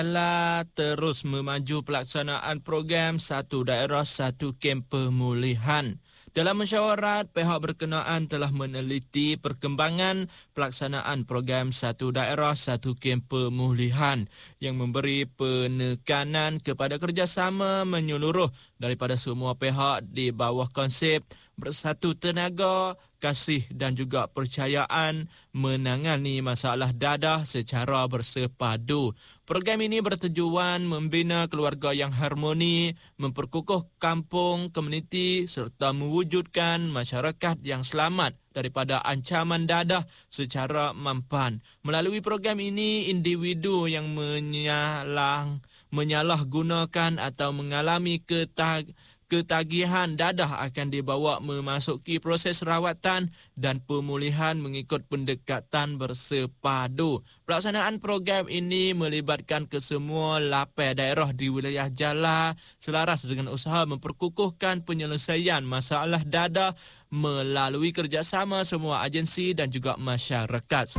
Jala terus memaju pelaksanaan program Satu Daerah Satu Kem Pemulihan. Dalam mesyuarat, pihak berkenaan telah meneliti perkembangan pelaksanaan program Satu Daerah Satu Kem Pemulihan yang memberi penekanan kepada kerjasama menyeluruh daripada semua pihak di bawah konsep bersatu tenaga, kasih dan juga percayaan menangani masalah dadah secara bersepadu. Program ini bertujuan membina keluarga yang harmoni, memperkukuh kampung, komuniti serta mewujudkan masyarakat yang selamat daripada ancaman dadah secara mampan. Melalui program ini, individu yang menyalahgunakan atau mengalami ketagihan dadah akan dibawa memasuki proses rawatan dan pemulihan mengikut pendekatan bersepadu. Pelaksanaan program ini melibatkan kesemua lapai daerah di wilayah Jala selaras dengan usaha memperkukuhkan penyelesaian masalah dadah melalui kerjasama semua agensi dan juga masyarakat.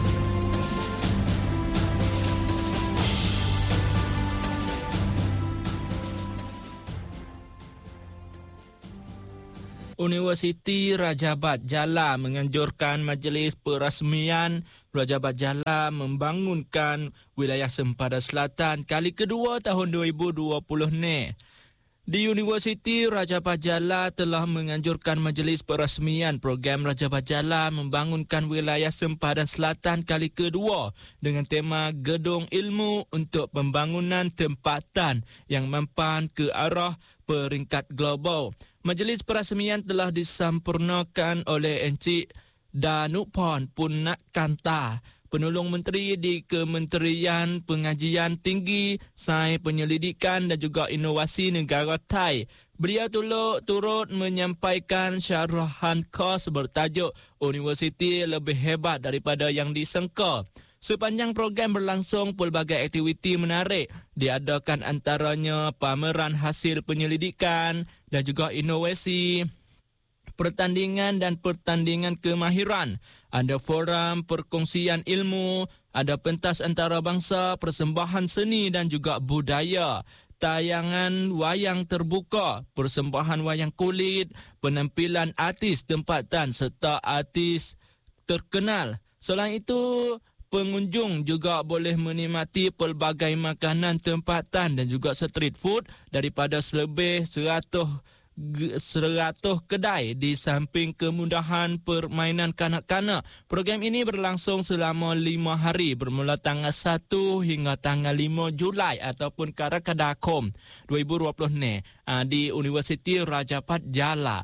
Universiti Raja Bat Jala menganjurkan Majlis Perasmian Raja Bat Jala membangunkan wilayah Sempadan Selatan kali kedua tahun 2020 ni. Di Universiti Raja Bat Jala telah menganjurkan Majlis Perasmian program Raja Bat Jala membangunkan wilayah Sempadan Selatan kali kedua dengan tema Gedung Ilmu untuk Pembangunan Tempatan yang mampan ke arah peringkat global. Majlis perasmian telah disempurnakan oleh Encik Danupon Punakanta, Penolong Menteri di Kementerian Pengajian Tinggi, Sains Penyelidikan dan juga Inovasi Negara Thai. Beliau turut menyampaikan syarahan khas bertajuk Universiti Lebih Hebat Daripada Yang Disangka. Sepanjang program berlangsung, pelbagai aktiviti menarik diadakan antaranya pameran hasil penyelidikan dan juga inovasi, pertandingan dan pertandingan kemahiran. Ada forum perkongsian ilmu, ada pentas antarabangsa, persembahan seni dan juga budaya, tayangan wayang terbuka, persembahan wayang kulit, penampilan artis tempatan serta artis terkenal. Selain itu, pengunjung juga boleh menikmati pelbagai makanan tempatan dan juga street food daripada selebih 100 kedai di samping kemudahan permainan kanak-kanak. Program ini berlangsung selama 5 hari bermula tanggal 1 hingga tanggal 5 Julai ataupun Karakadakom 2020 ni di Universiti Raja Bat Jala.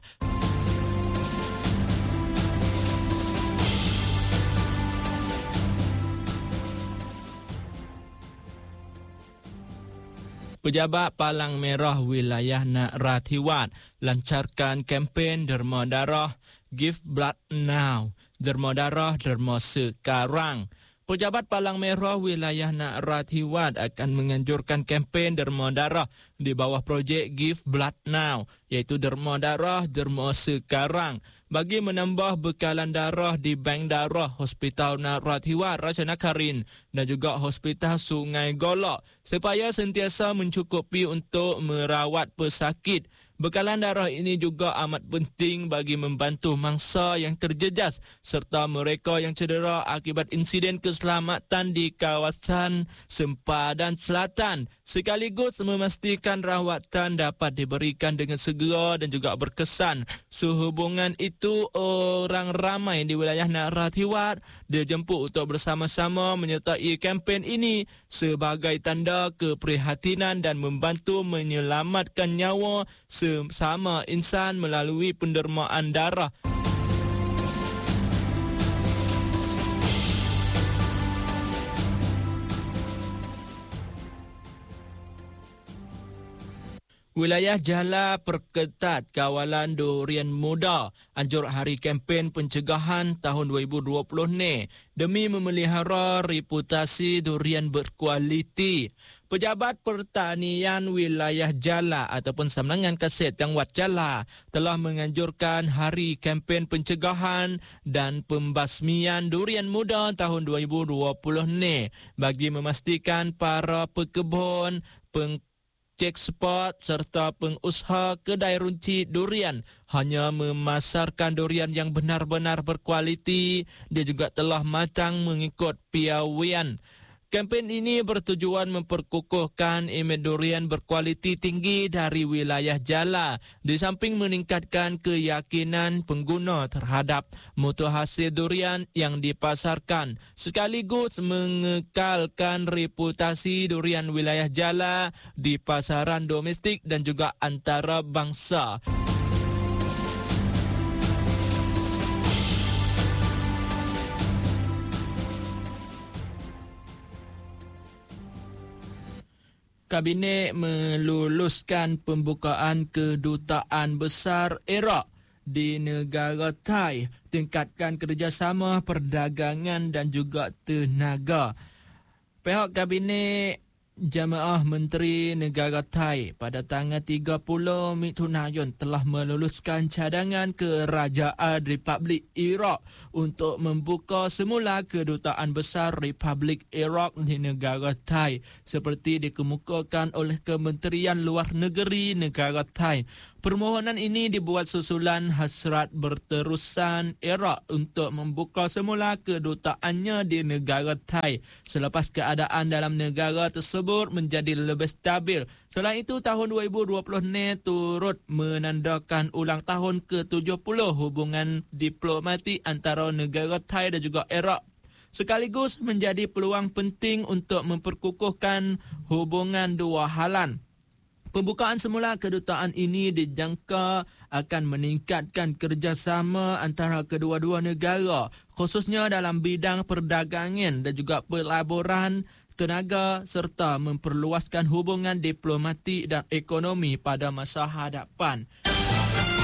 Pejabat Palang Merah Wilayah Narathiwat lancarkan kempen Derma Darah Give Blood Now, Derma Darah Derma Sekarang. Pejabat Palang Merah Wilayah Narathiwat akan menganjurkan kempen Derma Darah di bawah projek Give Blood Now, iaitu Derma Darah Derma Sekarang, bagi menambah bekalan darah di Bank Darah Hospital Narathiwat Rajanakarin dan juga Hospital Sungai Golok supaya sentiasa mencukupi untuk merawat pesakit. Bekalan darah ini juga amat penting bagi membantu mangsa yang terjejas serta mereka yang cedera akibat insiden keselamatan di kawasan Sempadan Selatan, sekaligus memastikan rawatan dapat diberikan dengan segera dan juga berkesan. Sehubungan itu, orang ramai di wilayah Narathiwat dijemput untuk bersama-sama menyertai kempen ini sebagai tanda keprihatinan dan membantu menyelamatkan nyawa sesama insan melalui pendermaan darah. Wilayah Jala perketat kawalan durian muda anjur hari kempen pencegahan tahun 2020 ni demi memelihara reputasi durian berkualiti. Pejabat Pertanian Wilayah Jala ataupun Samlangan Kaset yang Wat Jala telah menganjurkan hari kempen pencegahan dan pembasmian durian muda tahun 2020 ni bagi memastikan para pekebun, eksport serta pengusaha kedai runcit durian hanya memasarkan durian yang benar-benar berkualiti. Dia juga telah matang mengikut piawaian. Kempen ini bertujuan memperkukuhkan imej durian berkualiti tinggi dari wilayah Jala di samping meningkatkan keyakinan pengguna terhadap mutu hasil durian yang dipasarkan sekaligus mengekalkan reputasi durian wilayah Jala di pasaran domestik dan juga antarabangsa. Kabinet meluluskan pembukaan kedutaan besar Iraq di negara Thai, tingkatkan kerjasama perdagangan dan juga tenaga. Pihak Kabinet Jamaah Menteri Negara Thai pada tanggal 30 Mithunayun telah meluluskan cadangan Kerajaan Republik Iraq untuk membuka semula kedutaan besar Republik Iraq di negara Thai seperti dikemukakan oleh Kementerian Luar Negeri negara Thai. Permohonan ini dibuat susulan hasrat berterusan Iraq untuk membuka semula kedutaannya di negara Thai selepas keadaan dalam negara tersebut menjadi lebih stabil. Selain itu, tahun 2020 ni turut menandakan ulang tahun ke-70 hubungan diplomatik antara negara Thai dan juga Iraq, sekaligus menjadi peluang penting untuk memperkukuhkan hubungan dua halan. Pembukaan semula kedutaan ini dijangka akan meningkatkan kerjasama antara kedua-dua negara, khususnya dalam bidang perdagangan dan juga pelaburan, tenaga serta memperluaskan hubungan diplomatik dan ekonomi pada masa hadapan.